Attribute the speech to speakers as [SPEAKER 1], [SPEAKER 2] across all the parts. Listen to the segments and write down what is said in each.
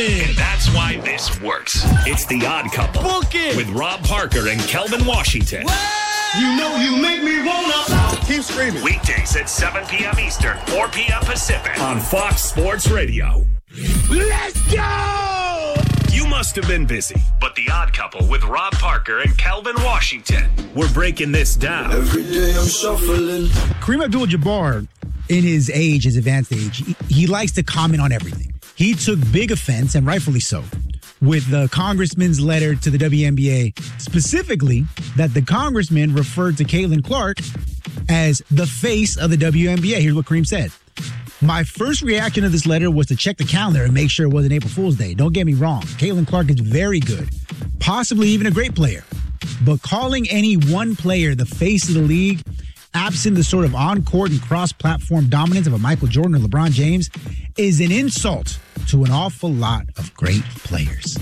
[SPEAKER 1] it.
[SPEAKER 2] And that's why this works. It's The Odd Couple.
[SPEAKER 1] Book it.
[SPEAKER 2] With Rob Parker and Kelvin Washington.
[SPEAKER 1] What? You know you make me wanna.
[SPEAKER 3] Keep screaming.
[SPEAKER 2] Weekdays at 7 p.m. Eastern, 4 p.m. Pacific. On Fox Sports Radio.
[SPEAKER 1] Let's go!
[SPEAKER 2] You must have been busy. But The Odd Couple with Rob Parker and Kelvin Washington. We're breaking this down.
[SPEAKER 4] Every day I'm shuffling.
[SPEAKER 5] Kareem Abdul-Jabbar, in his advanced age, he likes to comment on everything. He took big offense, and rightfully so, with the congressman's letter to the WNBA, specifically that the congressman referred to Caitlin Clark as the face of the WNBA. Here's what Kareem said. My first reaction to this letter was to check the calendar and make sure it wasn't April Fool's Day. Don't get me wrong. Caitlin Clark is very good, possibly even a great player. But calling any one player the face of the league, absent the sort of on-court and cross-platform dominance of a Michael Jordan or LeBron James, is an insult to an awful lot of great players.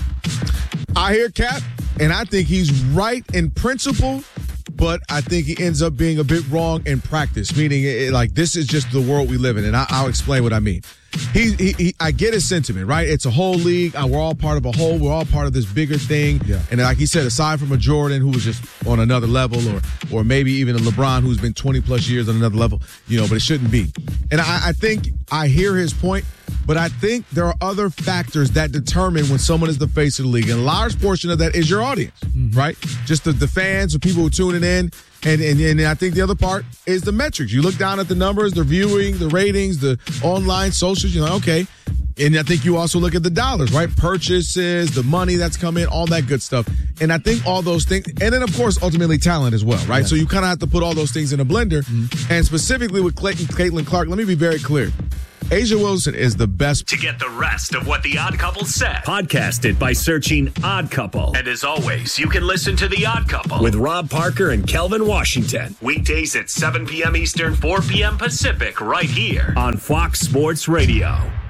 [SPEAKER 3] I hear Cap, and I think he's right in principle, but I think he ends up being a bit wrong in practice, meaning like this is just the world we live in, and I'll explain what I mean. I get his sentiment, right? It's a whole league. We're all part of a whole. We're all part of this bigger thing. Yeah. And like he said, aside from a Jordan who was just on another level, or maybe even a LeBron who's been 20-plus years on another level, but it shouldn't be. And I think I hear his point, but I think there are other factors that determine when someone is the face of the league. And a large portion of that is your audience, right? Just the fans, the people who are tuning in. And I think the other part is the metrics. You look down at the numbers, the viewing, the ratings, the online socials, you're like, okay. And I think you also look at the dollars, right? Purchases, the money that's come in, all that good stuff. And I think all those things, and then, of course, ultimately talent as well, right? Yeah. So you kind of have to put all those things in a blender. Mm-hmm. And specifically with Caitlin Clark, let me be very clear. A'ja Wilson is the best.
[SPEAKER 2] To get the rest of what The Odd Couple said, podcast it by searching Odd Couple. And as always, you can listen to The Odd Couple with Rob Parker and Kelvin Washington. Weekdays at 7 p.m. Eastern, 4 p.m. Pacific, right here on Fox Sports Radio.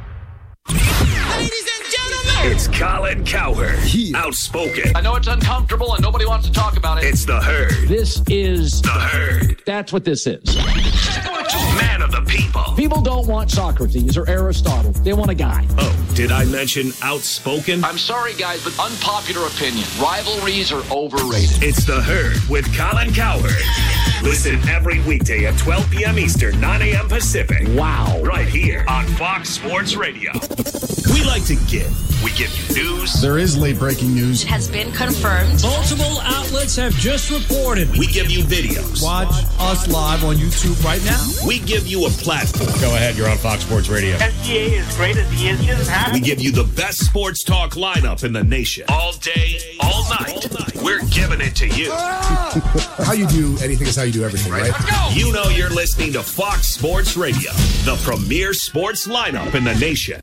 [SPEAKER 1] Ladies and gentlemen,
[SPEAKER 2] it's Colin Cowherd. Outspoken.
[SPEAKER 6] I know it's uncomfortable and nobody wants to talk about it.
[SPEAKER 2] It's the Herd.
[SPEAKER 6] This is
[SPEAKER 2] the Herd.
[SPEAKER 6] That's what this is.
[SPEAKER 2] Man of the people.
[SPEAKER 6] People don't want Socrates or Aristotle. They want a guy.
[SPEAKER 2] Oh, did I mention outspoken?
[SPEAKER 6] I'm sorry, guys, but unpopular opinion. Rivalries are overrated.
[SPEAKER 2] It's the Herd with Colin Cowherd. Listen every weekday at 12 p.m. Eastern, 9 a.m. Pacific.
[SPEAKER 6] Wow.
[SPEAKER 2] Right here on Fox Sports Radio. We like to give. We give you news.
[SPEAKER 7] There is late breaking news.
[SPEAKER 8] It has been confirmed.
[SPEAKER 1] Multiple outlets have just reported.
[SPEAKER 2] We give you videos.
[SPEAKER 1] Watch us live on YouTube right now.
[SPEAKER 2] We give you a platform.
[SPEAKER 9] Go ahead, you're on Fox Sports Radio.
[SPEAKER 10] SGA, as great as he is, he doesn't have.
[SPEAKER 2] We give you the best sports talk lineup in the nation. All day, all night. We're giving it to you.
[SPEAKER 7] How you do anything is how you do everything, right?
[SPEAKER 2] You know you're listening to Fox Sports Radio, the premier sports lineup in the nation.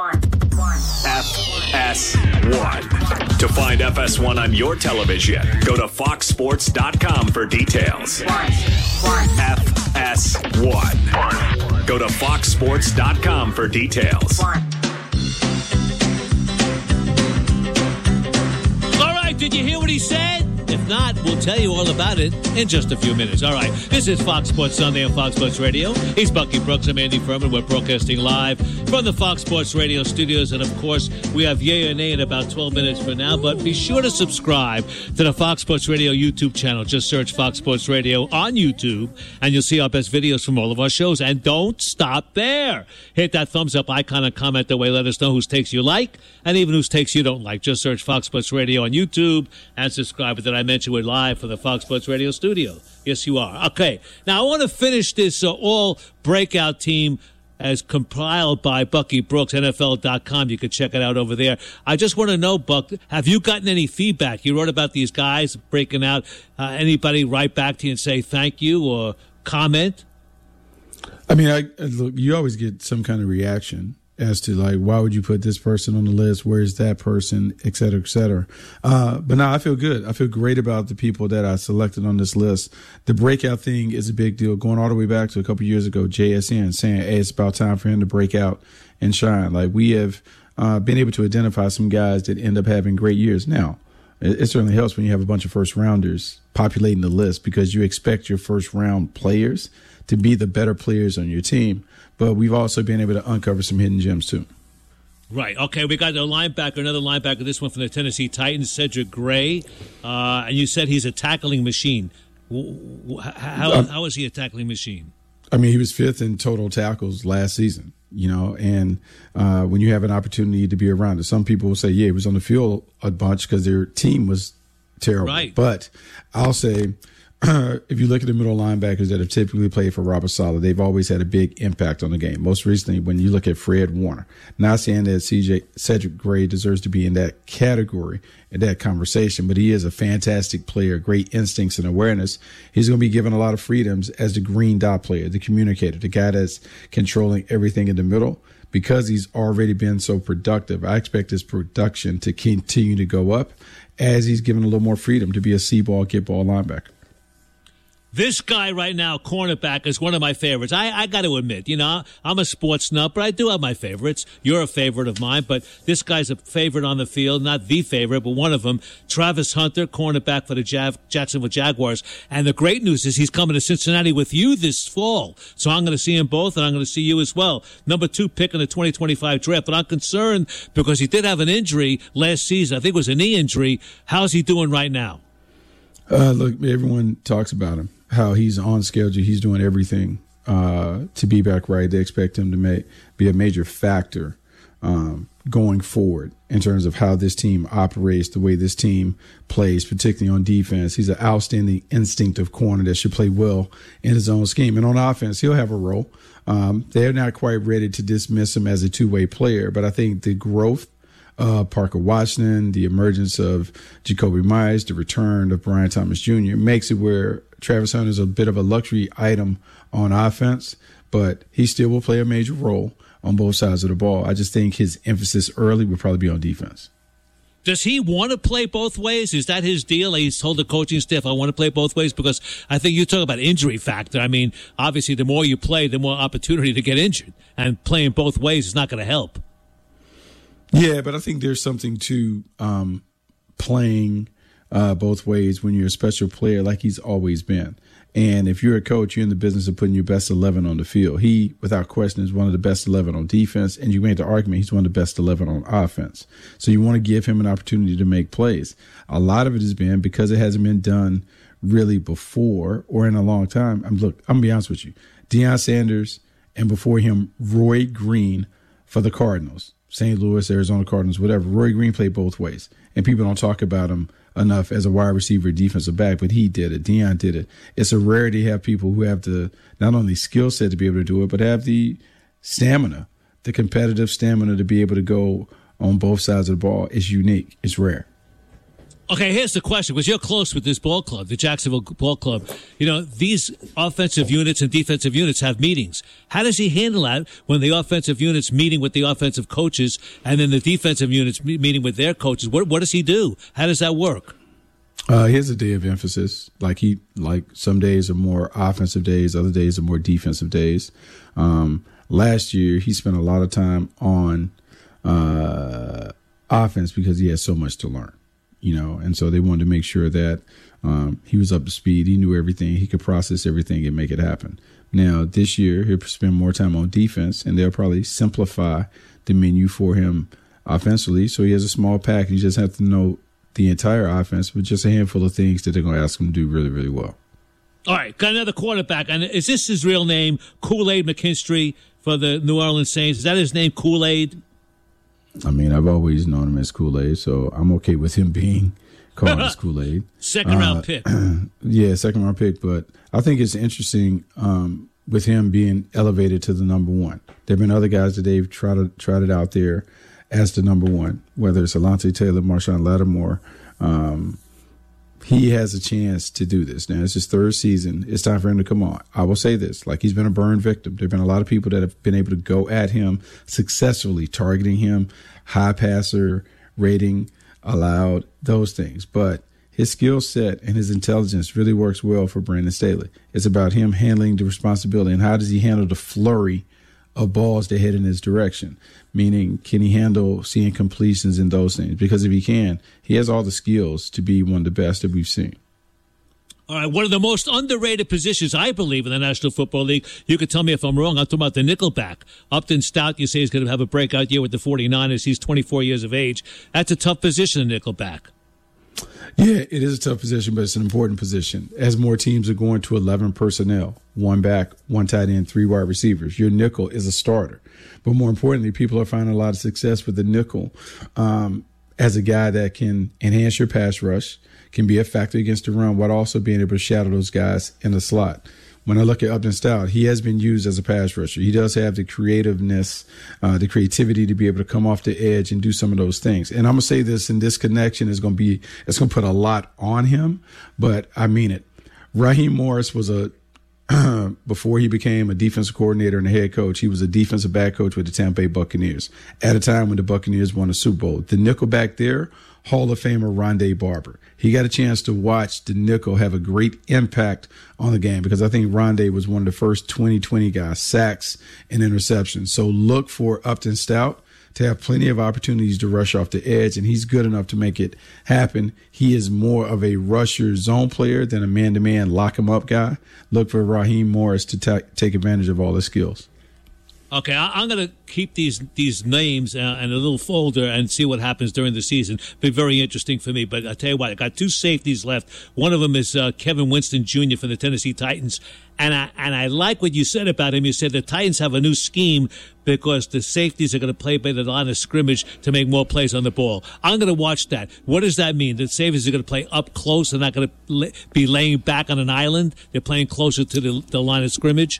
[SPEAKER 2] FS1. To find FS1 on your television, go to foxsports.com for details. FS1. Go to foxsports.com for details.
[SPEAKER 1] All right, did you hear what he said? If not, we'll tell you all about it in just a few minutes. All right, this is Fox Sports Sunday on Fox Sports Radio. He's Bucky Brooks. I'm Andy Furman. We're broadcasting live from the Fox Sports Radio studios. And, of course, we have Yay or Nay in about 12 minutes from now. But be sure to subscribe to the Fox Sports Radio YouTube channel. Just search Fox Sports Radio on YouTube, and you'll see our best videos from all of our shows. And don't stop there. Hit that thumbs up icon and comment that way. Let us know whose takes you like and even whose takes you don't like. Just search Fox Sports Radio on YouTube and subscribe. Did I mention we're live for the Fox Sports Radio studio? Yes, you are. Okay. Now, I want to finish this all breakout team as compiled by Bucky Brooks, NFL.com. You can check it out over there. I just want to know, Buck, have you gotten any feedback? You wrote about these guys breaking out. Anybody write back to you and say thank you or comment?
[SPEAKER 11] I mean, look, you always get some kind of reaction as to, like, why would you put this person on the list? Where's that person, et cetera, et cetera. But no, I feel good. I feel great about the people that I selected on this list. The breakout thing is a big deal. Going all the way back to a couple years ago, JSN saying, hey, it's about time for him to break out and shine. Like, we have been able to identify some guys that end up having great years. Now, it certainly helps when you have a bunch of first rounders populating the list because you expect your first round players to be the better players on your team. But we've also been able to uncover some hidden gems, too.
[SPEAKER 1] Right. Okay, we got another linebacker, this one from the Tennessee Titans, Cedric Gray. And you said he's a tackling machine. How is he a tackling machine?
[SPEAKER 11] I mean, he was 5th in total tackles last season, and when you have an opportunity to be around it, some people will say, yeah, he was on the field a bunch because their team was terrible.
[SPEAKER 1] Right.
[SPEAKER 11] But I'll say, if you look at the middle linebackers that have typically played for Robert Saleh, they've always had a big impact on the game. Most recently, when you look at Fred Warner, not saying that Cedric Gray deserves to be in that category, in that conversation, but he is a fantastic player, great instincts and awareness. He's going to be given a lot of freedoms as the green dot player, the communicator, the guy that's controlling everything in the middle. Because he's already been so productive, I expect his production to continue to go up as he's given a little more freedom to be a see-ball, get-ball linebacker.
[SPEAKER 1] This guy right now, cornerback, is one of my favorites. I got to admit, I'm a sports nut, but I do have my favorites. You're a favorite of mine, but this guy's a favorite on the field, not the favorite, but one of them. Travis Hunter, cornerback for the Jacksonville Jaguars. And the great news is he's coming to Cincinnati with you this fall. So I'm going to see him both, and I'm going to see you as well. Number 2 pick in the 2025 draft. But I'm concerned because he did have an injury last season. I think it was a knee injury. How's he doing right now?
[SPEAKER 11] Look, everyone talks about him, how he's on schedule. He's doing everything to be back right. They expect him to be a major factor going forward in terms of how this team operates, the way this team plays, particularly on defense. He's an outstanding instinctive corner that should play well in his own scheme. And on offense, he'll have a role. They're not quite ready to dismiss him as a two-way player, but I think the growth Parker Washington, the emergence of Jacoby Myers, the return of Brian Thomas Jr. makes it where Travis Hunter is a bit of a luxury item on offense, but he still will play a major role on both sides of the ball. I just think his emphasis early would probably be on defense.
[SPEAKER 1] Does he want to play both ways? Is that his deal? He's told the coaching staff, I want to play both ways, because I think you talk about injury factor. I mean, obviously, the more you play, the more opportunity to get injured, and playing both ways is not going to help.
[SPEAKER 11] Yeah, but I think there's something to playing both ways when you're a special player like he's always been. And if you're a coach, you're in the business of putting your best 11 on the field. He, without question, is one of the best 11 on defense, and you made the argument he's one of the best 11 on offense. So you want to give him an opportunity to make plays. A lot of it has been because it hasn't been done really before or in a long time. I'm going to be honest with you. Deion Sanders and before him, Roy Green for the Cardinals. St. Louis, Arizona Cardinals, whatever. Roy Green played both ways, and people don't talk about him enough as a wide receiver, defensive back, but he did it. Deion did it. It's a rarity to have people who have the not only skill set to be able to do it, but have the stamina, the competitive stamina to be able to go on both sides of the ball. It's unique. It's rare.
[SPEAKER 1] Okay, here's the question, because you're close with this ball club, the Jacksonville Ball Club. You know, these offensive units and defensive units have meetings. How does he handle that when the offensive units meeting with the offensive coaches and then the defensive units meeting with their coaches? What does he do? How does that work?
[SPEAKER 11] Here's a day of emphasis. Like some days are more offensive days, other days are more defensive days. Last year, he spent a lot of time on offense because he had so much to learn. And so they wanted to make sure that he was up to speed. He knew everything. He could process everything and make it happen. Now, this year, he'll spend more time on defense, and they'll probably simplify the menu for him offensively. So he has a small pack. He just has to know the entire offense with just a handful of things that they're going to ask him to do really, really well.
[SPEAKER 1] All right, got another quarterback. And is this his real name, Kool-Aid McKinstry for the New Orleans Saints? Is that his name, Kool-Aid?
[SPEAKER 11] I mean, I've always known him as Kool-Aid, so I'm okay with him being called as Kool-Aid.
[SPEAKER 1] Second-round pick.
[SPEAKER 11] Yeah, second-round pick. But I think it's interesting with him being elevated to the number one. There have been other guys that they've trotted out there as the number one, whether it's Alontae Taylor, Marshawn Lattimore. He has a chance to do this. Now, it's his third season. It's time for him to come on. I will say this, like he's been a burn victim. There have been a lot of people that have been able to go at him successfully, targeting him, high passer rating allowed, those things. But his skill set and his intelligence really works well for Brandon Staley. It's about him handling the responsibility and how does he handle the flurry of balls that head in his direction, meaning can he handle seeing completions and those things? Because if he can, he has all the skills to be one of the best that we've seen.
[SPEAKER 1] All right, one of the most underrated positions, I believe, in the National Football League. You could tell me if I'm wrong. I'm talking about the nickelback. Upton Stout, you say he's going to have a breakout year with the 49ers. He's 24 years of age. That's a tough position, the nickelback.
[SPEAKER 11] Yeah, it is a tough position, but it's an important position. As more teams are going to 11 personnel, 1 back, 1 tight end, 3 wide receivers, your nickel is a starter. But more importantly, people are finding a lot of success with the nickel as a guy that can enhance your pass rush, can be a factor against the run, while also being able to shadow those guys in the slot. When I look at Upton Stout, he has been used as a pass rusher. He does have the creativeness, the creativity to be able to come off the edge and do some of those things. And I'm going to say this, and this connection it's going to put a lot on him, but I mean it. Raheem Morris was before he became a defensive coordinator and a head coach, he was a defensive back coach with the Tampa Bay Buccaneers at a time when the Buccaneers won a Super Bowl. The nickel back there, Hall of Famer Rondé Barber. He got a chance to watch the nickel have a great impact on the game because I think Rondé was one of the first 2020 guys, sacks and interceptions. So look for Upton Stout to have plenty of opportunities to rush off the edge, and he's good enough to make it happen. He is more of a rusher zone player than a man-to-man lock-him-up guy. Look for Raheem Morris to take advantage of all his skills.
[SPEAKER 1] Okay, I'm going to keep these names in a little folder and see what happens during the season. Be very interesting for me. But I tell you what, I got 2 safeties left. One of them is Kevin Winston Jr. for the Tennessee Titans, and I like what you said about him. You said the Titans have a new scheme because the safeties are going to play by the line of scrimmage to make more plays on the ball. I'm going to watch that. What does that mean? The safeties are going to play up close. They're not going to be laying back on an island. They're playing closer to the line of scrimmage.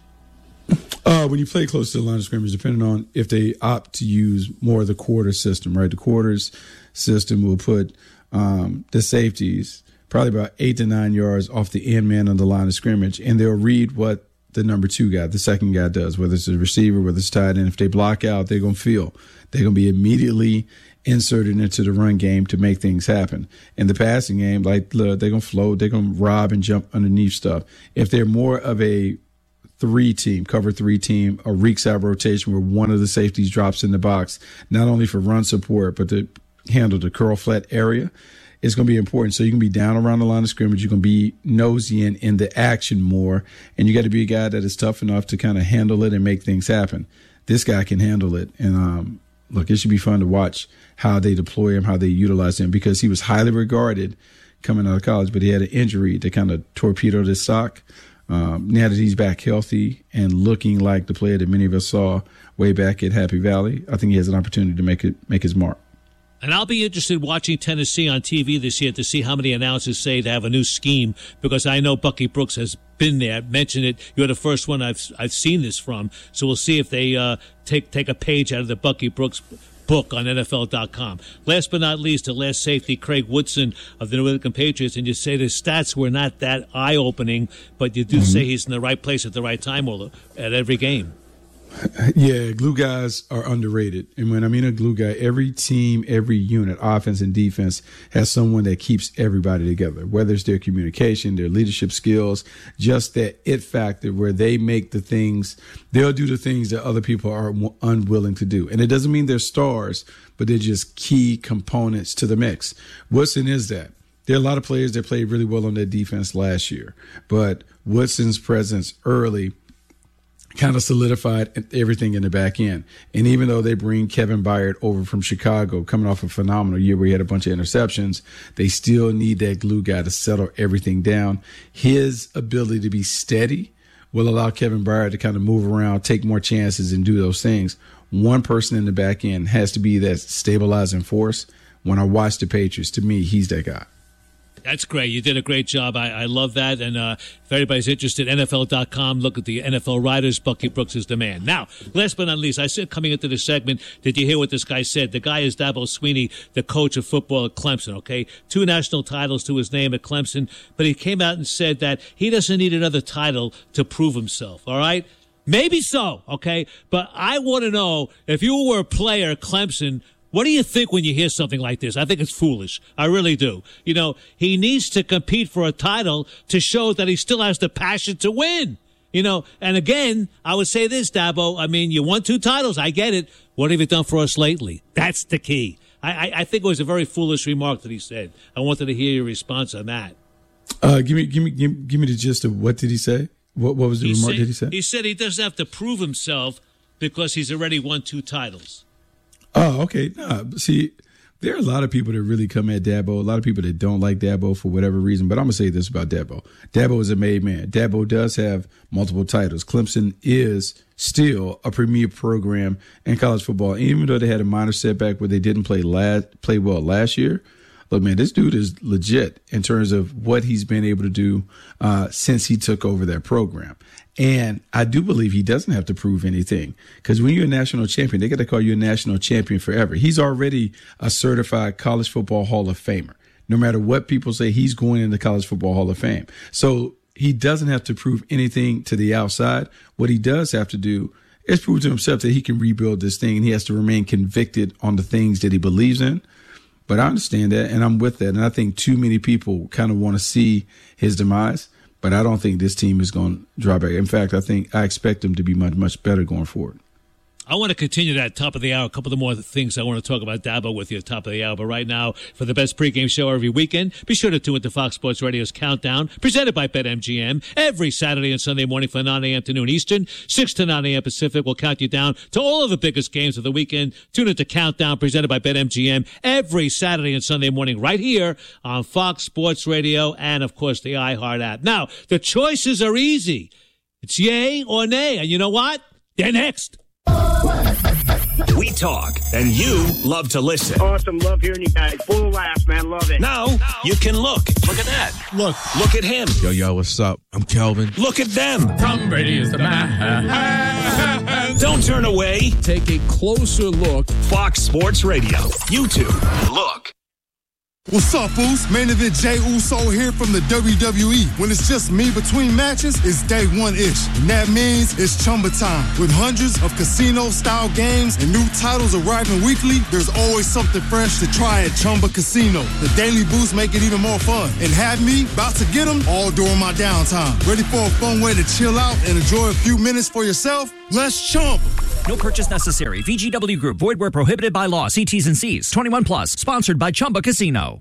[SPEAKER 11] When you play close to the line of scrimmage, depending on if they opt to use more of the quarter system, right? The quarters system will put the safeties probably about 8 to 9 yards off the end man on the line of scrimmage, and they'll read what the number 2 guy, the second guy does, whether it's a receiver, whether it's tight end. If they block out, they're going to feel. They're going to be immediately inserted into the run game to make things happen. In the passing game, like they're going to float, they're going to rob and jump underneath stuff. If they're more of a cover 3 team, a reeks out rotation where one of the safeties drops in the box, not only for run support, but to handle the curl flat area, it's going to be important. So you can be down around the line of scrimmage. You can be nosy in the action more. And you got to be a guy that is tough enough to kind of handle it and make things happen. This guy can handle it. And look, it should be fun to watch how they deploy him, how they utilize him, because he was highly regarded coming out of college, but he had an injury that kind of torpedoed his stock. Now that he's back healthy and looking like the player that many of us saw way back at Happy Valley, I think he has an opportunity to make his mark.
[SPEAKER 1] And I'll be interested watching Tennessee on TV this year to see how many announcers say they have a new scheme, because I know Bucky Brooks has been there, mentioned it. You're the first one I've seen this from. So we'll see if they take a page out of the Bucky Brooks book on NFL.com. Last but not least, the last safety, Craig Woodson of the New England Patriots, and you say the stats were not that eye-opening, but you do say he's in the right place at the right time at every game.
[SPEAKER 11] Yeah, glue guys are underrated. And when I mean a glue guy, every team, every unit, offense and defense, has someone that keeps everybody together, whether it's their communication, their leadership skills, just that it factor where they make the things, they'll do the things that other people are unwilling to do. And it doesn't mean they're stars, but they're just key components to the mix. Woodson is that. There are a lot of players that played really well on their defense last year, but Woodson's presence early kind of solidified everything in the back end. And even though they bring Kevin Byard over from Chicago, coming off a phenomenal year where he had a bunch of interceptions, they still need that glue guy to settle everything down. His ability to be steady will allow Kevin Byard to kind of move around, take more chances, and do those things. One person in the back end has to be that stabilizing force. When I watch the Patriots, to me, he's that guy.
[SPEAKER 1] That's great. You did a great job. I love that. And if anybody's interested, NFL.com, look at the NFL writers. Bucky Brooks is the man. Now, last but not least, I said coming into this segment, did you hear what this guy said? The guy is Dabo Swinney, the coach of football at Clemson, okay? 2 national titles to his name at Clemson, but he came out and said that he doesn't need another title to prove himself, all right? Maybe so, okay? But I want to know, if you were a player at Clemson, what do you think when you hear something like this? I think it's foolish. I really do. You know, he needs to compete for a title to show that he still has the passion to win. You know, and again, I would say this, Dabo. I mean, you won 2 titles. I get it. What have you done for us lately? That's the key. I think it was a very foolish remark that he said. I wanted to hear your response on that.
[SPEAKER 11] Give me the gist of what did he say? What was the remark? Did he say?
[SPEAKER 1] He said he doesn't have to prove himself because he's already won 2 titles.
[SPEAKER 11] Oh, okay. See, there are a lot of people that really come at Dabo. A lot of people that don't like Dabo for whatever reason. But I'm going to say this about Dabo. Dabo is a made man. Dabo does have multiple titles. Clemson is still a premier program in college football. Even though they had a minor setback where they didn't play well last year, look, man, this dude is legit in terms of what he's been able to do since he took over that program. And I do believe he doesn't have to prove anything, because when you're a national champion, they got to call you a national champion forever. He's already a certified college football Hall of Famer. No matter what people say, he's going into College Football Hall of Fame. So he doesn't have to prove anything to the outside. What he does have to do is prove to himself that he can rebuild this thing, and he has to remain convicted on the things that he believes in. But I understand that, and I'm with that. And I think too many people kind of want to see his demise. But I don't think this team is going to drop back. In fact, I expect them to be much, much better going forward.
[SPEAKER 1] I want to continue that top of the hour. A couple of more things I want to talk about Dabo with you at top of the hour. But right now, for the best pregame show every weekend, be sure to tune into Fox Sports Radio's Countdown, presented by BetMGM, every Saturday and Sunday morning from 9 a.m. to noon Eastern, 6 to 9 a.m. Pacific. We'll count you down to all of the biggest games of the weekend. Tune into Countdown, presented by BetMGM, every Saturday and Sunday morning right here on Fox Sports Radio and, of course, the iHeart app. Now, the choices are easy. It's yay or nay. And you know what? They're next.
[SPEAKER 2] We talk, and you love to listen.
[SPEAKER 10] Awesome. Love hearing you guys. Full of laughs, man. Love it.
[SPEAKER 2] Now, you can look. Look at that. Look at him.
[SPEAKER 3] Yo, what's up? I'm Kelvin.
[SPEAKER 2] Look at them.
[SPEAKER 8] Tom Brady is the man.
[SPEAKER 2] Don't turn away.
[SPEAKER 8] Take a closer look.
[SPEAKER 2] Fox Sports Radio. YouTube. Look.
[SPEAKER 7] What's up, Foos? Main event Jey Uso here from the WWE. When it's just me between matches, it's day one-ish. And that means it's Chumba time. With hundreds of casino-style games and new titles arriving weekly, there's always something fresh to try at Chumba Casino. The daily boosts make it even more fun. And have me about to get them all during my downtime. Ready for a fun way to chill out and enjoy a few minutes for yourself? Let's Chumba.
[SPEAKER 12] No purchase necessary. VGW Group. Void where prohibited by law. See T's and C's. 21 plus. Sponsored by Chumba Casino.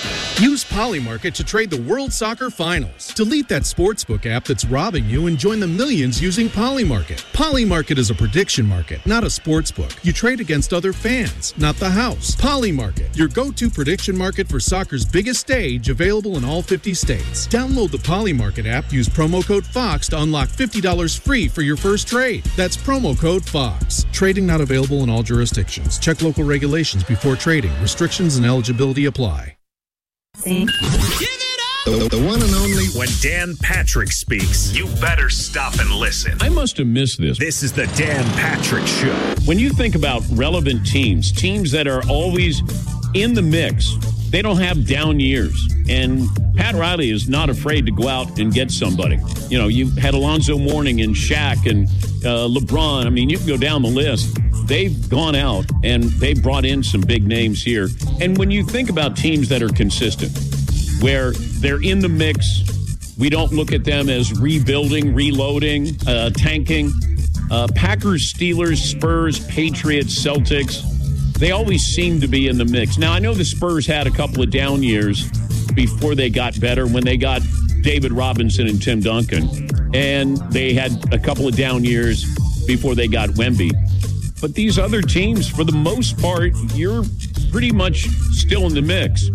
[SPEAKER 13] Use Polymarket to trade the World Soccer Finals. Delete that sportsbook app that's robbing you and join the millions using Polymarket. Polymarket is a prediction market, not a sportsbook. You trade against other fans, not the house. Polymarket, your go-to prediction market for soccer's biggest stage, available in all 50 states. Download the Polymarket app. Use promo code FOX to unlock $50 free for your first trade. That's promo code FOX. Trading not available in all jurisdictions. Check local regulations before trading. Restrictions and eligibility apply.
[SPEAKER 2] Give it up! The one and only. When Dan Patrick speaks, you better stop and listen.
[SPEAKER 14] I must have missed this.
[SPEAKER 2] This is the Dan Patrick Show.
[SPEAKER 14] When you think about relevant teams that are always in the mix, they don't have down years. And Pat Riley is not afraid to go out and get somebody. You know, you had Alonzo Mourning and Shaq and LeBron. I mean, you can go down the list. They've gone out and they brought in some big names here. And when you think about teams that are consistent, where they're in the mix, we don't look at them as rebuilding, reloading, tanking. Packers, Steelers, Spurs, Patriots, Celtics, they always seem to be in the mix. Now, I know the Spurs had a couple of down years before they got better, when they got David Robinson and Tim Duncan. And they had a couple of down years before they got Wemby. But these other teams, for the most part, you're pretty much still in the mix.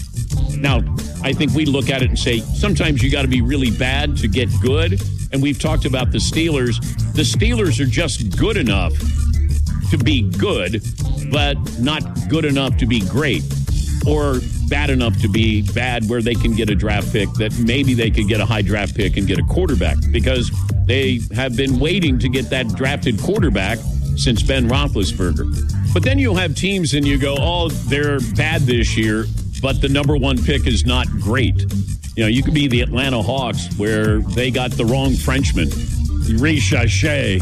[SPEAKER 14] Now, I think we look at it and say, sometimes you got to be really bad to get good. And we've talked about the Steelers. The Steelers are just good enough to be good, but not good enough to be great, or bad enough to be bad where they can get a draft pick, that maybe they could get a high draft pick and get a quarterback, because they have been waiting to get that drafted quarterback since Ben Roethlisberger. But then you'll have teams and you go, oh, they're bad this year, but the number one pick is not great. You know, you could be the Atlanta Hawks, where they got the wrong Frenchman, Richache.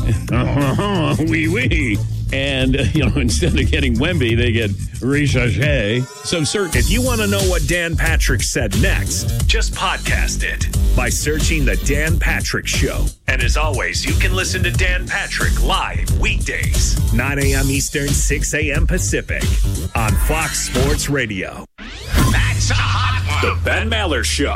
[SPEAKER 14] Oui, oui. And, instead of getting Wemby, they get Richache. So,
[SPEAKER 2] if you want to know what Dan Patrick said next, just podcast it by searching The Dan Patrick Show. And as always, you can listen to Dan Patrick live weekdays, 9 a.m. Eastern, 6 a.m. Pacific on Fox Sports Radio.
[SPEAKER 15] That's a hot one.
[SPEAKER 2] The Ben Maller Show.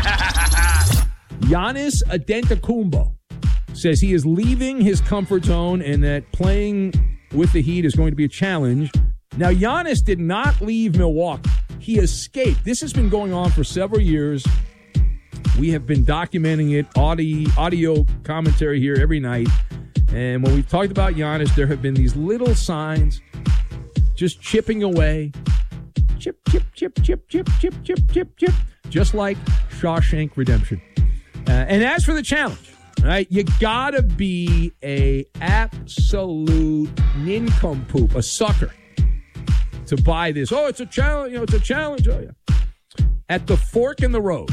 [SPEAKER 8] Giannis Antetokounmpo says he is leaving his comfort zone and that playing with the Heat is going to be a challenge. Now, Giannis did not leave Milwaukee. He escaped. This has been going on for several years. We have been documenting it, audio commentary here every night. And when we've talked about Giannis, there have been these little signs just chipping away. Chip, chip, chip, chip, chip, chip, chip, chip, chip. Just like Shawshank Redemption. And as for the challenge, right, you gotta be a absolute nincompoop, a sucker, to buy this. Oh, it's a challenge. It's a challenge. Oh, yeah. At the fork in the road,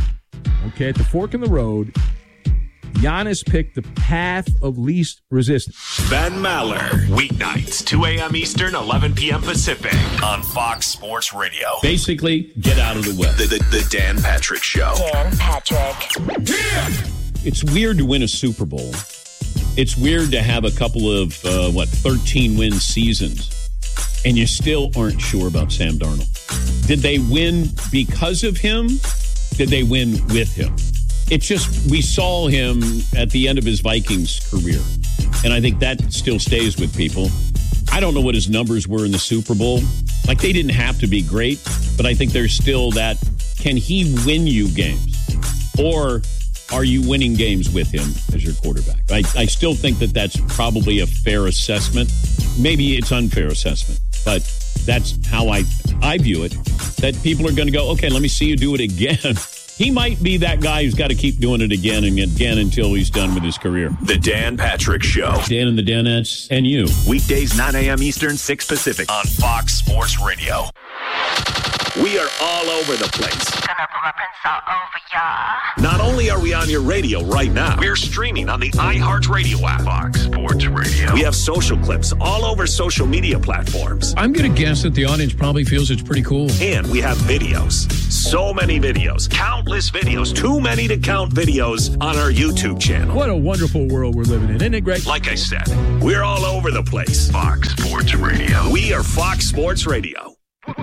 [SPEAKER 8] Giannis picked the path of least resistance.
[SPEAKER 2] Ben Maller, weeknights, 2 a.m. Eastern, 11 p.m. Pacific, on Fox Sports Radio.
[SPEAKER 14] Basically, get out of the way.
[SPEAKER 2] The Dan Patrick Show.
[SPEAKER 15] Dan Patrick.
[SPEAKER 14] It's weird to win a Super Bowl. It's weird to have a couple of, 13-win seasons, and you still aren't sure about Sam Darnold. Did they win because of him? Did they win with him? It's just, we saw him at the end of his Vikings career, and I think that still stays with people. I don't know what his numbers were in the Super Bowl. Like, they didn't have to be great, but I think there's still that, can he win you games? Or are you winning games with him as your quarterback? I still think that that's probably a fair assessment. Maybe it's unfair assessment, but that's how I view it, that people are going to go, okay, let me see you do it again. He might be that guy who's got to keep doing it again and again until he's done with his career.
[SPEAKER 2] The Dan Patrick Show.
[SPEAKER 14] Dan and the Danettes and you.
[SPEAKER 2] Weekdays, 9 a.m. Eastern, 6 Pacific, on Fox Sports Radio. We are all over the place.
[SPEAKER 15] Gonna reference all over ya.
[SPEAKER 2] Not only are we on your radio right now, we're streaming on the iHeartRadio app. Fox Sports Radio. We have social clips all over social media platforms.
[SPEAKER 16] I'm going to guess that the audience probably feels it's pretty cool.
[SPEAKER 2] And we have videos. So many videos. Countless videos. Too many to count videos on our YouTube channel.
[SPEAKER 8] What a wonderful world we're living in. Isn't it great?
[SPEAKER 2] Like I said, we're all over the place. Fox Sports Radio. We are Fox Sports Radio.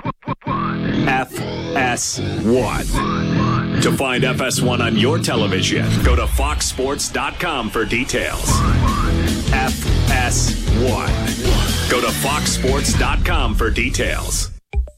[SPEAKER 2] FS1. To find FS1 on your television, go to foxsports.com for details. FS1. Go to foxsports.com for details.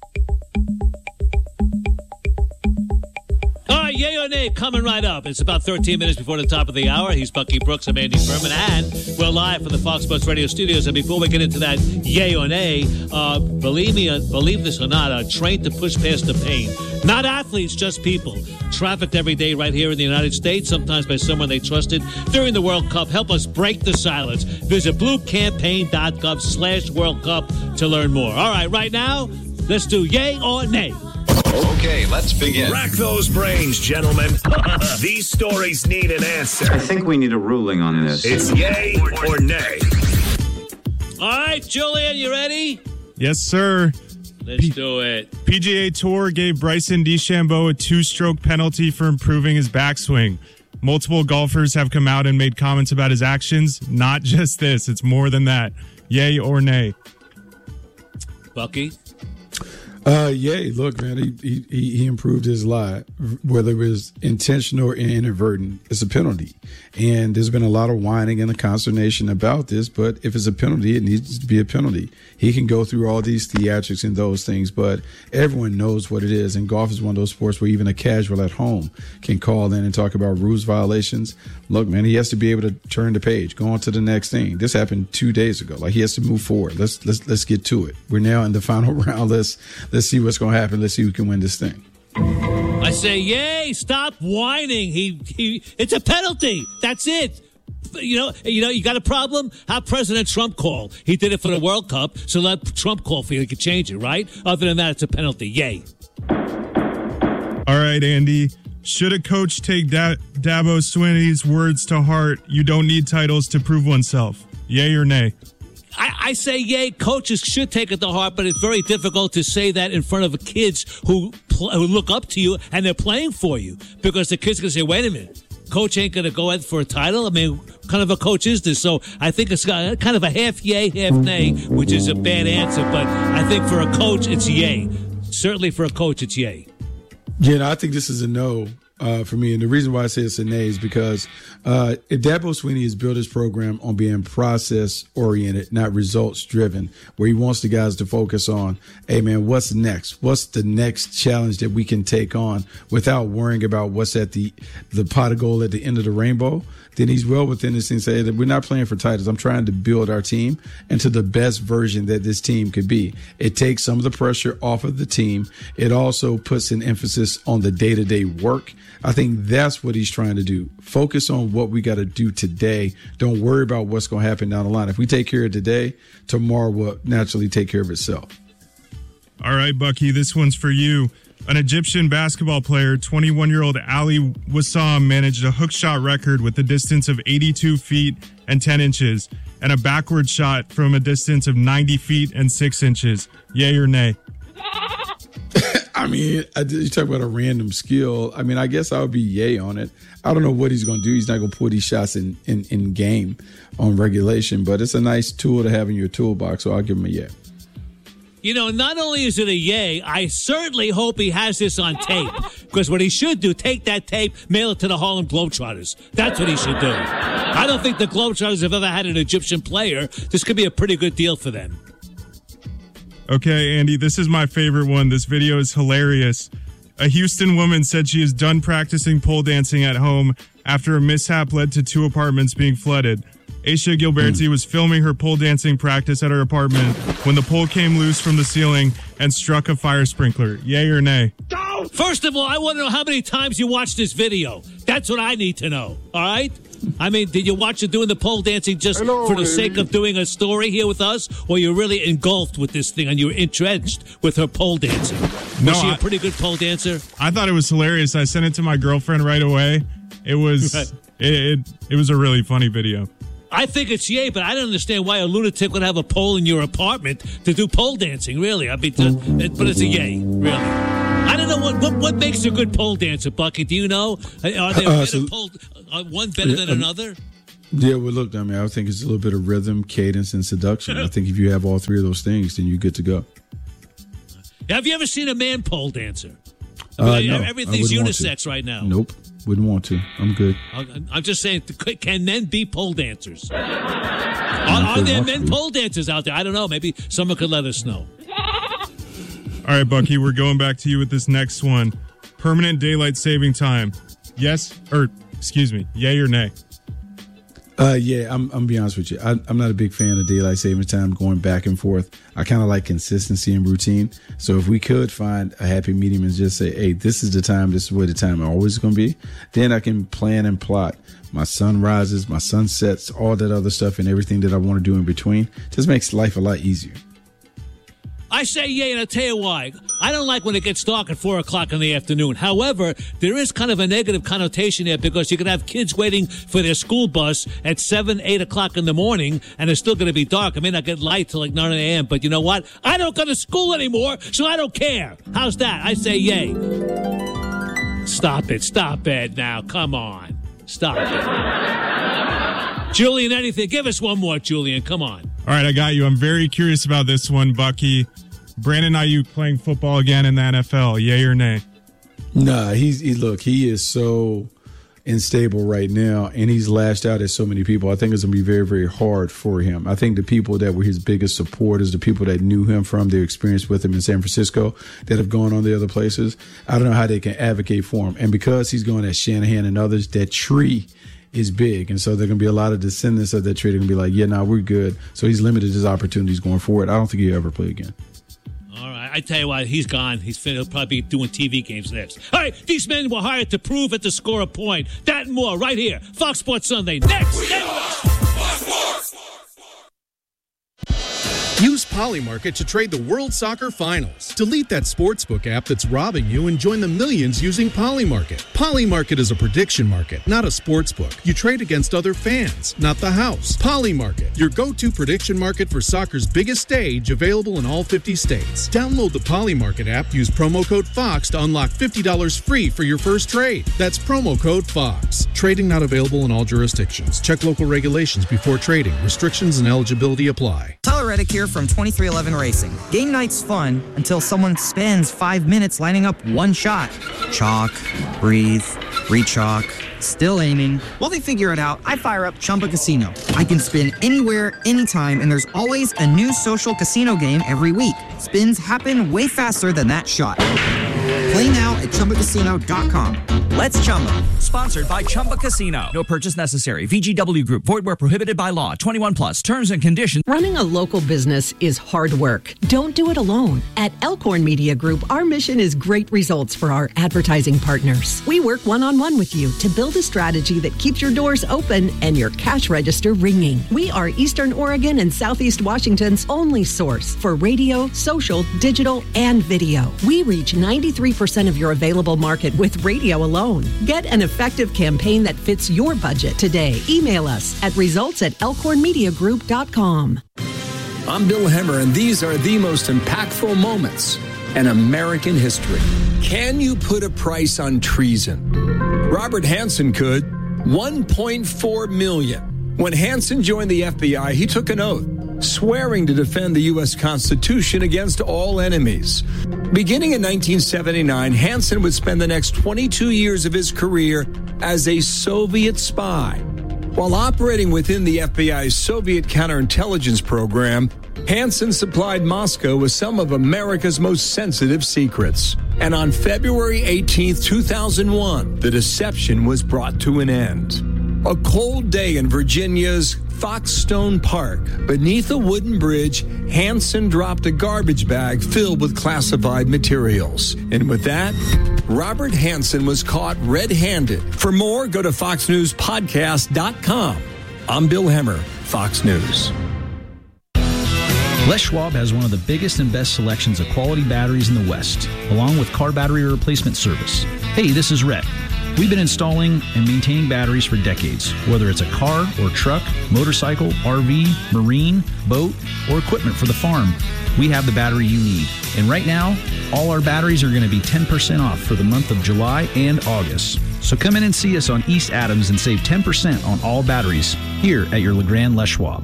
[SPEAKER 1] All right, yay or nay, coming right up. It's about 13 minutes before the top of the hour. He's Bucky Brooks. I'm Andy Furman, and we're live from the Fox Sports Radio studios. And before we get into that yay or nay, believe this or not, trained to push past the pain. Not athletes, just people. Trafficked every day right here in the United States, sometimes by someone they trusted during the World Cup. Help us break the silence. Visit bluecampaign.gov/World Cup to learn more. All right, right now, let's do yay or nay.
[SPEAKER 2] Okay, let's begin. Rack those brains, gentlemen. These stories need an answer.
[SPEAKER 17] I think we need a ruling on this.
[SPEAKER 2] It's yay or nay.
[SPEAKER 1] All right, Julian, you ready?
[SPEAKER 18] Yes, sir.
[SPEAKER 1] Let's do it.
[SPEAKER 18] PGA Tour gave Bryson DeChambeau a 2-stroke penalty for improving his backswing. Multiple golfers have come out and made comments about his actions. Not just this. It's more than that. Yay or nay?
[SPEAKER 1] Bucky?
[SPEAKER 11] Yay. Look, man, he improved his lie, whether it was intentional or inadvertent. It's a penalty. And there's been a lot of whining and consternation about this, but if it's a penalty, it needs to be a penalty. He can go through all these theatrics and those things, but everyone knows what it is. And golf is one of those sports where even a casual at home can call in and talk about rules violations. Look, man, he has to be able to turn the page, go on to the next thing. This happened 2 days ago. Like, he has to move forward. Let's get to it. We're now in the final round. Let's see what's going to happen. Let's see who can win this thing.
[SPEAKER 1] I say, yay, stop whining. It's a penalty. That's it. You got a problem? Have President Trump call. He did it for the World Cup, so let Trump call for you. He could change it, right? Other than that, it's a penalty. Yay.
[SPEAKER 18] All right, Andy. Should a coach take Dabo Swinney's words to heart? You don't need titles to prove oneself. Yay or nay?
[SPEAKER 1] I say yay. Coaches should take it to heart, but it's very difficult to say that in front of kids who look up to you and they're playing for you, because the kids are going to say, wait a minute, coach ain't going to go in for a title? I mean, what kind of a coach is this? So I think it's got kind of a half yay, half nay, which is a bad answer, but I think for a coach, it's yay. Certainly for a coach, it's yay.
[SPEAKER 11] Yeah, no, I think this is a no for me. And the reason why I say it's a nay is because if Dabo Swinney has built his program on being process-oriented, not results-driven, where he wants the guys to focus on, hey, man, what's next? What's the next challenge that we can take on without worrying about what's at the pot of gold at the end of the rainbow, then he's well within this thing say that we're not playing for titles. I'm trying to build our team into the best version that this team could be. It takes some of the pressure off of the team. It also puts an emphasis on the day-to-day work. I think that's what he's trying to do. Focus on what we got to do today. Don't worry about what's going to happen down the line. If we take care of today, tomorrow will naturally take care of itself.
[SPEAKER 18] All right, Bucky, this one's for you. An Egyptian basketball player, 21-year-old Ali Wassam, managed a hook shot record with a distance of 82 feet and 10 inches and a backward shot from a distance of 90 feet and 6 inches. Yay or nay?
[SPEAKER 11] I mean, you talk about a random skill. I mean, I guess I would be yay on it. I don't know what he's going to do. He's not going to put these shots in game on regulation, but it's a nice tool to have in your toolbox, so I'll give him a yay.
[SPEAKER 1] You know, not only is it a yay, I certainly hope he has this on tape. Because what he should do, take that tape, mail it to the Harlem Globetrotters. That's what he should do. I don't think the Globetrotters have ever had an Egyptian player. This could be a pretty good deal for them.
[SPEAKER 18] Okay, Andy, this is my favorite one. This video is hilarious. A Houston woman said she is done practicing pole dancing at home after a mishap led to 2 apartments being flooded. Aisha Gilberti was filming her pole dancing practice at her apartment when the pole came loose from the ceiling and struck a fire sprinkler. Yay or nay?
[SPEAKER 1] First of all, I want to know how many times you watched this video. That's what I need to know, all right? I mean, did you watch her doing the pole dancing just for the sake of doing a story here with us? Or you're really engulfed with this thing and you're entrenched with her pole dancing? Was she a pretty good pole dancer?
[SPEAKER 18] I thought it was hilarious. I sent it to my girlfriend right away. It was it was a really funny video.
[SPEAKER 1] I think it's yay, but I don't understand why a lunatic would have a pole in your apartment to do pole dancing, really. I mean, but it's a yay, really. I don't know what makes a good pole dancer, Bucky. Do you know? Are they one better than another?
[SPEAKER 11] Yeah, well, look, I mean, I think it's a little bit of rhythm, cadence, and seduction. I think if you have all 3 of those things, then you're good to go.
[SPEAKER 1] Have you ever seen a man pole dancer?
[SPEAKER 11] No,
[SPEAKER 1] everything's unisex right now.
[SPEAKER 11] Nope. Wouldn't want to. I'm good.
[SPEAKER 1] I'm just saying, can men be pole dancers? Are there men pole dancers out there? I don't know. Maybe someone could let us know.
[SPEAKER 18] All right, Bucky, we're going back to you with this next one. Permanent daylight saving time. Yes, or excuse me, yay or nay?
[SPEAKER 11] Yeah, I'm be honest with you. I'm not a big fan of daylight saving time going back and forth. I kind of like consistency and routine. So if we could find a happy medium and just say, hey, this is the time, this is where the time always going to be, then I can plan and plot my sunrises, my sunsets, all that other stuff and everything that I want to do in between. Just makes life a lot easier.
[SPEAKER 1] I say yay, and I'll tell you why. I don't like when it gets dark at 4 o'clock in the afternoon. However, there is kind of a negative connotation there because you can have kids waiting for their school bus at 7, 8 o'clock in the morning, and it's still going to be dark. I may not get light till like 9 a.m., but you know what? I don't go to school anymore, so I don't care. How's that? I say yay. Stop it now. Come on. Stop it. Julian, anything? Give us one more, Julian. Come on.
[SPEAKER 18] All right, I got you. I'm very curious about this one, Bucky. Brandon Ayuk playing football again in the NFL. Yay or nay?
[SPEAKER 11] Nah, he is so unstable right now, and he's lashed out at so many people. I think it's going to be very, very hard for him. I think the people that were his biggest supporters, the people that knew him from their experience with him in San Francisco, that have gone on the other places, I don't know how they can advocate for him. And because he's going at Shanahan and others, that tree is big. And so there are going to be a lot of descendants of that tree. They're going to be like, yeah, nah, we're good. So he's limited his opportunities going forward. I don't think he'll ever play again.
[SPEAKER 1] All right, I tell you what, he's gone. He'll probably be doing TV games next. All right, these men were hired to prove and to score a point. That and more right here. Fox Sports Sunday. Next.
[SPEAKER 13] Use Polymarket to trade the World Soccer Finals. Delete that sportsbook app that's robbing you and join the millions using Polymarket. Polymarket is a prediction market, not a sportsbook. You trade against other fans, not the house. Polymarket, your go-to prediction market for soccer's biggest stage, available in all 50 states. Download the Polymarket app, use promo code FOX to unlock $50 free for your first trade. That's promo code FOX. Trading not available in all jurisdictions. Check local regulations before trading. Restrictions and eligibility apply.
[SPEAKER 19] Tyler Reddick here from 2311 Racing. Game night's fun until someone spends 5 minutes lining up one shot. Chalk, breathe, re-chalk. Still aiming. While they figure it out, I fire up Chumba Casino. I can spin anywhere, anytime, and there's always a new social casino game every week. Spins happen way faster than that shot. Play now at ChumbaCasino.com.
[SPEAKER 12] Let's Chumba. Sponsored by Chumba Casino. No purchase necessary. VGW Group. Void where prohibited by law. 21 plus. Terms and conditions.
[SPEAKER 20] Running a local business is hard work. Don't do it alone. At Elkhorn Media Group, our mission is great results for our advertising partners. We work one-on-one with you to build a strategy that keeps your doors open and your cash register ringing. We are Eastern Oregon and Southeast Washington's only source for radio, social, digital, and video. We reach 93% of your available market with radio alone. Get an effective campaign that fits your budget today. Email us at results@elkhornmediagroup.com.
[SPEAKER 21] I'm Bill Hemmer, and these are the most impactful moments in American history. Can you put a price on treason? Robert Hansen could. $1.4 million. When Hansen joined the FBI, he took an oath, swearing to defend the U.S. Constitution against all enemies. Beginning in 1979, Hansen would spend the next 22 years of his career as a Soviet spy. While operating within the FBI's Soviet counterintelligence program, Hansen supplied Moscow with some of America's most sensitive secrets. And on February 18, 2001, the deception was brought to an end. A cold day in Virginia's Foxstone Park. Beneath a wooden bridge, Hansen dropped a garbage bag filled with classified materials. And with that, Robert Hansen was caught red-handed. For more, go to foxnewspodcast.com. I'm Bill Hemmer, Fox News.
[SPEAKER 22] Les Schwab has one of the biggest and best selections of quality batteries in the West, along with car battery replacement service. Hey, this is Rhett. We've been installing and maintaining batteries for decades, whether it's a car or truck, motorcycle, RV, marine, boat, or equipment for the farm. We have the battery you need. And right now, all our batteries are going to be 10% off for the month of July and August. So come in and see us on East Adams and save 10% on all batteries here at your LeGrand Les Schwab.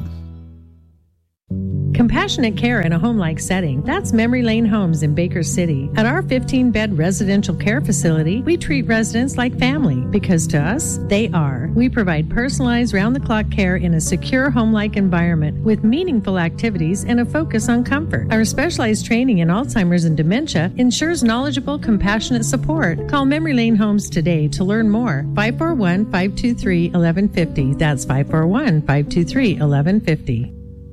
[SPEAKER 23] Compassionate care in a home-like setting. That's Memory Lane Homes in Baker City. At our 15-bed residential care facility, we treat residents like family because to us, they are. We provide personalized round-the-clock care in a secure home-like environment with meaningful activities and a focus on comfort. Our specialized training in Alzheimer's and dementia ensures knowledgeable, compassionate support. Call Memory Lane Homes today to learn more. 541-523-1150. That's 541-523-1150.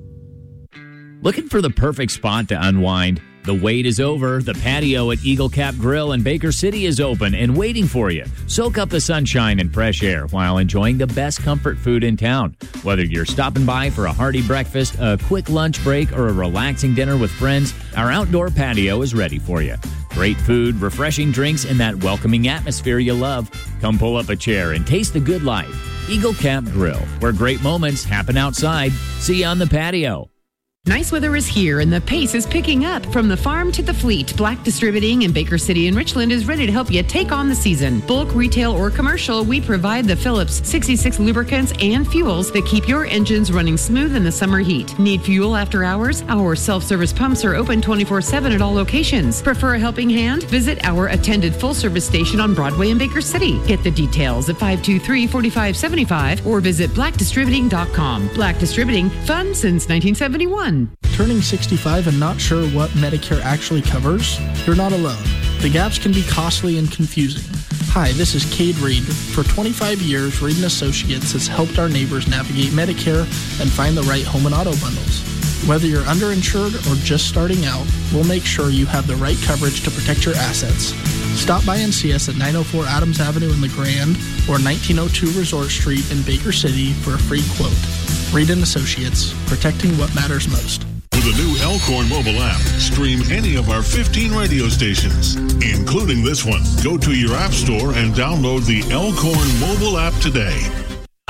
[SPEAKER 24] Looking for the perfect spot to unwind? The wait is over. The patio at Eagle Cap Grill in Baker City is open and waiting for you. Soak up the sunshine and fresh air while enjoying the best comfort food in town. Whether you're stopping by for a hearty breakfast, a quick lunch break, or a relaxing dinner with friends, our outdoor patio is ready for you. Great food, refreshing drinks, and that welcoming atmosphere you love. Come pull up a chair and taste the good life. Eagle Cap Grill, where great moments happen outside. See you on the patio.
[SPEAKER 25] Nice weather is here and the pace is picking up. From the farm to the fleet, Black Distributing in Baker City and Richland is ready to help you take on the season. Bulk, retail, or commercial, we provide the Phillips 66 lubricants and fuels that keep your engines running smooth in the summer heat. Need fuel after hours? Our self-service pumps are open 24/7 at all locations. Prefer a helping hand? Visit our attended full-service station on Broadway in Baker City. Get the details at 523-4575 or visit blackdistributing.com. Black Distributing, fun since 1971.
[SPEAKER 26] Turning 65 and not sure what Medicare actually covers? You're not alone. The gaps can be costly and confusing. Hi, this is Cade Reed. For 25 years, Reed & Associates has helped our neighbors navigate Medicare and find the right home and auto bundles. Whether you're underinsured or just starting out, we'll make sure you have the right coverage to protect your assets. Stop by and see us at 904 Adams Avenue in the Grand or 1902 Resort Street in Baker City for a free quote. Reed & Associates, protecting what matters most.
[SPEAKER 27] With the new Elkhorn mobile app, stream any of our 15 radio stations, including this one. Go to your app store and download the Elkhorn mobile app today.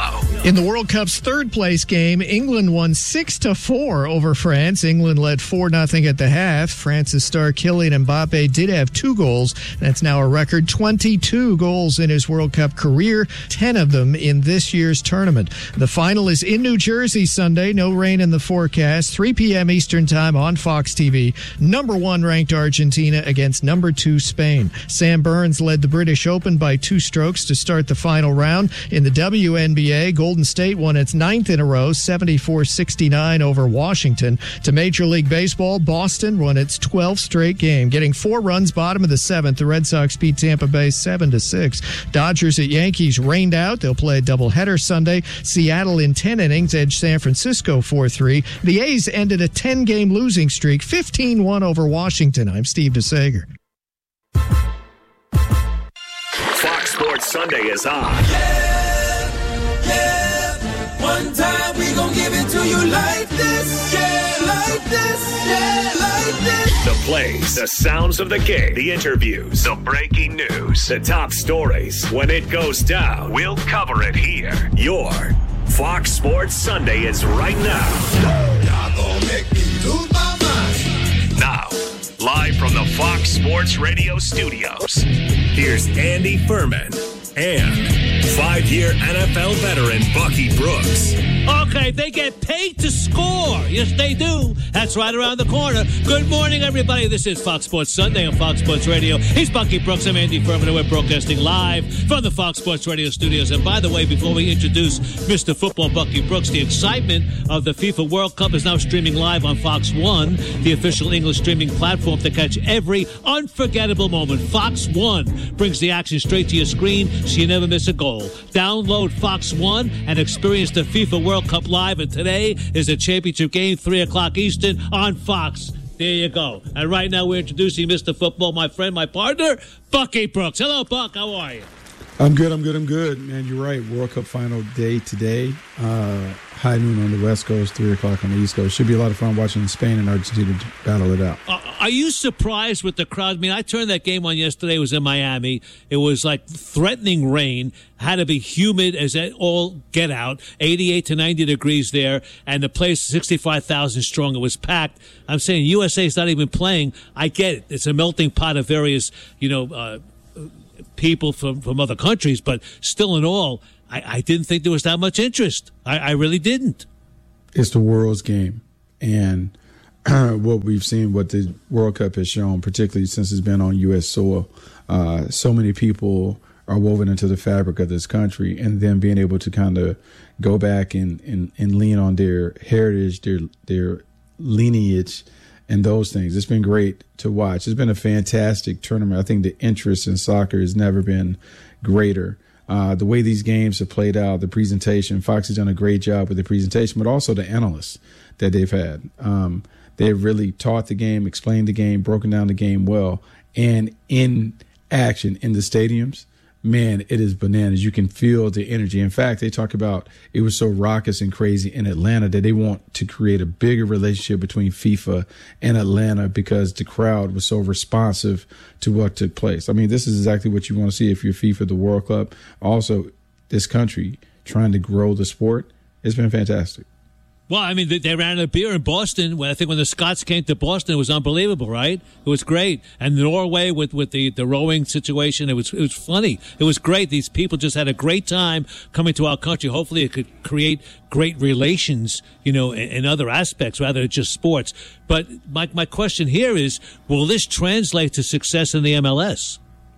[SPEAKER 3] In the World Cup's third-place game, England won 6-4 over France. England led 4-0 at the half. France's star Kylian Mbappe did have 2 goals. That's now a record 22 goals in his World Cup career, 10 of them in this year's tournament. The final is in New Jersey Sunday. No rain in the forecast. 3 p.m. Eastern Time on Fox TV. Number 1 ranked Argentina against number 2 Spain. Sam Burns led the British Open by 2 strokes to start the final round. In the WNBA, Golden State won its 9th in a row, 74-69 over Washington. To Major League Baseball, Boston won its 12th straight game. Getting 4 runs bottom of the 7th, the Red Sox beat Tampa Bay 7-6. Dodgers at Yankees rained out. They'll play a doubleheader Sunday. Seattle in 10 innings edged San Francisco 4-3. The A's ended a 10-game losing streak, 15-1 over Washington. I'm Steve DeSager.
[SPEAKER 2] Fox Sports Sunday is on.
[SPEAKER 4] One time we gon' give it to you like this, yeah, like this, yeah, like this.
[SPEAKER 2] The plays, the sounds of the game, the interviews, the breaking news, the top stories. When it goes down, we'll cover it here. Your Fox Sports Sunday is right now.
[SPEAKER 4] Y'all gon' make me lose my mind.
[SPEAKER 2] Now, live from the Fox Sports Radio studios, here's Andy Furman and 5-year NFL veteran Bucky Brooks.
[SPEAKER 1] Okay, they get paid to score. Yes, they do. That's right around the corner. Good morning, everybody. This is Fox Sports Sunday on Fox Sports Radio. He's Bucky Brooks. I'm Andy Furman, and we're broadcasting live from the Fox Sports Radio studios. And by the way, before we introduce Mr. Football Bucky Brooks, the excitement of the FIFA World Cup is now streaming live on Fox One, the official English streaming platform to catch every unforgettable moment. Fox One brings the action straight to your screen so you never miss a goal. Download Fox One and experience the FIFA World Cup live. And today is a championship game, 3 o'clock Eastern on Fox. There you go. And right now we're introducing Mr. Football, my friend, my partner, Bucky Brooks. Hello, Buck. How are you?
[SPEAKER 11] I'm good. Man, you're right. World Cup final day today. High noon on the West Coast, 3 o'clock on the East Coast. Should be a lot of fun watching Spain and Argentina battle it out.
[SPEAKER 1] Are you surprised with the crowd? I mean, I turned that game on yesterday. It was in Miami. It was like threatening rain. Had to be humid as all get out. 88 to 90 degrees there. And the place, 65,000 strong. It was packed. I'm saying USA's not even playing. I get it. It's a melting pot of various, people from other countries. But still in all, I didn't think there was that much interest. I really didn't.
[SPEAKER 11] It's the world's game. And what we've seen, what the World Cup has shown, particularly since it's been on U.S. soil, so many people are woven into the fabric of this country, and then being able to kind of go back and lean on their heritage, their lineage, and those things. It's been great to watch. It's been a fantastic tournament. I think the interest in soccer has never been greater. The way these games have played out, the presentation, Fox has done a great job with the presentation, but also the analysts that they've had. They've really taught the game, explained the game, broken down the game well. And in action in the stadiums, man, it is bananas. You can feel the energy. In fact, they talk about it was so raucous and crazy in Atlanta that they want to create a bigger relationship between FIFA and Atlanta because the crowd was so responsive to what took place. I mean, this is exactly what you want to see if you're FIFA, the World Cup. Also, this country trying to grow the sport. It's been fantastic.
[SPEAKER 1] Well, I mean, they ran out of beer in Boston. I think when the Scots came to Boston, it was unbelievable, right? It was great. And Norway with the rowing situation, it was funny. It was great. These people just had a great time coming to our country. Hopefully it could create great relations, in other aspects rather than just sports. But my question here is, will this translate to success in the MLS?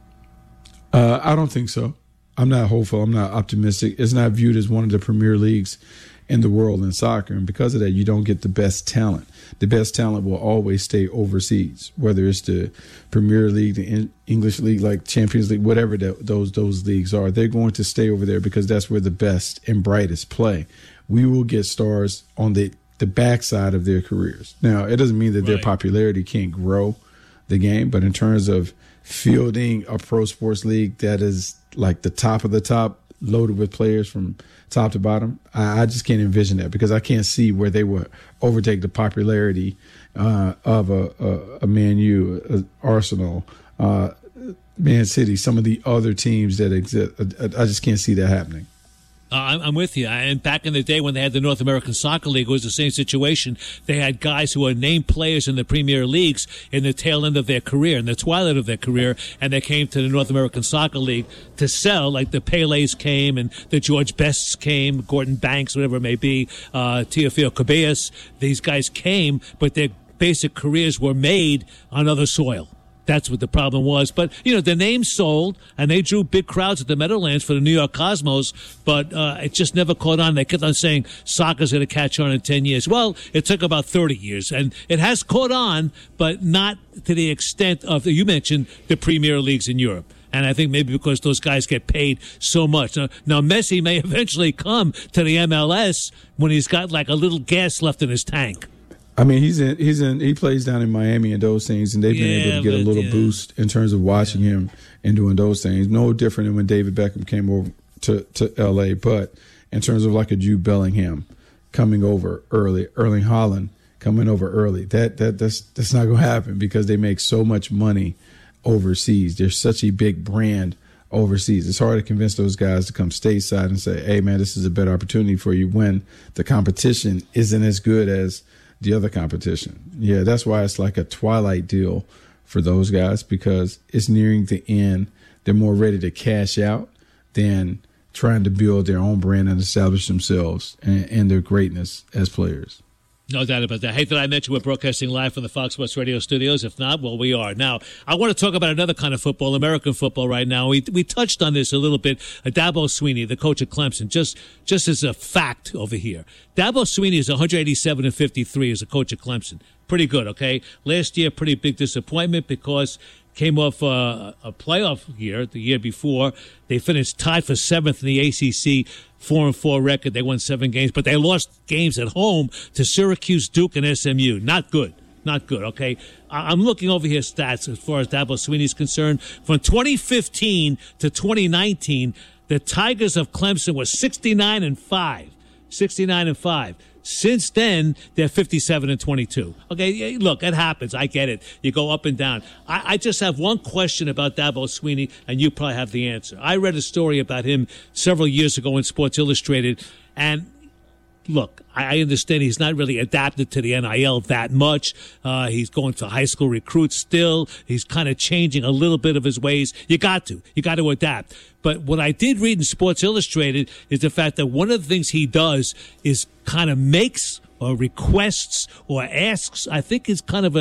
[SPEAKER 11] I don't think so. I'm not hopeful. I'm not optimistic. It's not viewed as one of the premier leagues in the world in soccer. And because of that, you don't get the best talent. The best talent will always stay overseas, whether it's the Premier League, the English League, like Champions League, whatever those leagues are. They're going to stay over there because that's where the best and brightest play. We will get stars on the backside of their careers. Now, it doesn't mean that their popularity can't grow the game, but in terms of fielding a pro sports league that is like the top of the top, loaded with players from top to bottom, I just can't envision that because I can't see where they would overtake the popularity of a Man U, Arsenal, Man City, some of the other teams that exist. I just can't see that happening.
[SPEAKER 1] I'm with you. And back in the day when they had the North American Soccer League, it was the same situation. They had guys who were named players in the Premier Leagues in the tail end of their career, in the twilight of their career, and they came to the North American Soccer League to sell. Like the Pelés came, and the George Bests came, Gordon Banks, whatever it may be, Teofilo Cabillas. These guys came, but their basic careers were made on other soil. That's what the problem was. But, the name sold, and they drew big crowds at the Meadowlands for the New York Cosmos, but it just never caught on. They kept on saying soccer's going to catch on in 10 years. Well, it took about 30 years, and it has caught on, but not to the extent of, you mentioned, the Premier Leagues in Europe. And I think maybe because those guys get paid so much. Now Messi may eventually come to the MLS when he's got like a little gas left in his tank.
[SPEAKER 11] I mean, he plays down in Miami and those things, and they've been able to get a little boost in terms of watching him and doing those things. No different than when David Beckham came over to L.A., but in terms of like a Jude Bellingham coming over early, Erling Haaland coming over early, that's not going to happen because they make so much money overseas. They're such a big brand overseas. It's hard to convince those guys to come stateside and say, hey, man, this is a better opportunity for you when the competition isn't as good as the other competition. Yeah, that's why it's like a twilight deal for those guys because it's nearing the end. They're more ready to cash out than trying to build their own brand and establish themselves and their greatness as players.
[SPEAKER 1] No doubt about that. Hey, did I mention we're broadcasting live from the Fox Sports Radio studios? If not, well, we are. Now, I want to talk about another kind of football, American football right now. We touched on this a little bit. Dabo Swinney, the coach of Clemson, just as a fact over here. Dabo Swinney is 187-53 as a coach of Clemson. Pretty good, okay? Last year, pretty big disappointment because came off a playoff year, the year before. They finished tied for 7th in the ACC, 4-4 record. They won 7 games, but they lost games at home to Syracuse, Duke, and SMU. Not good. Not good, okay? I'm looking over here stats as far as Dabo Swinney is concerned. From 2015 to 2019, the Tigers of Clemson were 69-5. 69-5. Since then, they're 57-22. Okay, look, it happens. I get it. You go up and down. I just have one question about Dabo Swinney, and you probably have the answer. I read a story about him several years ago in Sports Illustrated, and look, I understand he's not really adapted to the NIL that much. He's going to high school recruits still. He's kind of changing a little bit of his ways. You got to adapt. But what I did read in Sports Illustrated is the fact that one of the things he does is kind of makes or requests or asks, I think is kind of